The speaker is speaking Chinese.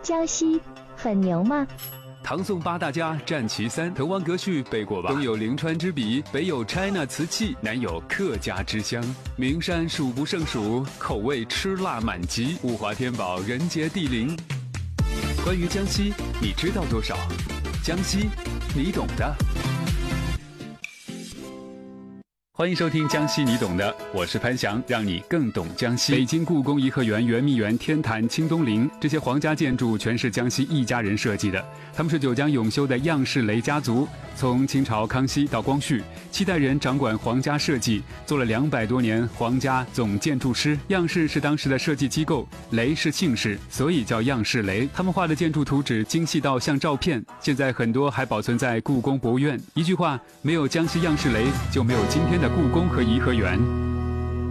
江西很牛吗？ 唐宋八大家占其三，滕王阁序背过吧？东有临川之笔，北有 China 瓷器，南有客家之乡，名山数不胜数，口味吃辣满级，物华天宝，人杰地灵。关于江西，你知道多少？江西，你懂的。欢迎收听江西你懂的，我是潘翔，让你更懂江西。北京故宫颐和园、圆明园、天坛、清东陵这些皇家建筑全是江西一家人设计的，他们是九江永修的样式雷家族，从清朝康熙到光绪7代人掌管皇家设计，做了200多年皇家总建筑师。样式是当时的设计机构，雷是姓氏，所以叫样式雷。他们画的建筑图纸精细到像照片，现在很多还保存在故宫博物院。一句话，没有江西样式雷，就没有今天的故宫和颐和园。